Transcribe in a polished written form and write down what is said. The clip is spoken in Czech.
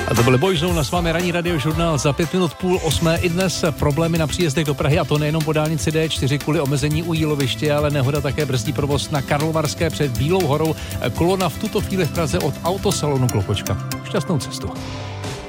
A to byly Boyzone, na s vámi ranní radiožurnál za 7:05. I dnes problémy na příjezdech do Prahy, a to nejenom po dálnici D4 kvůli omezení u Jíloviště, ale nehoda také brzdí provoz na Karlovarské před Bílou horou. Kolona v tuto chvíli v Praze od autosalonu Klopočka. Šťastnou cestu.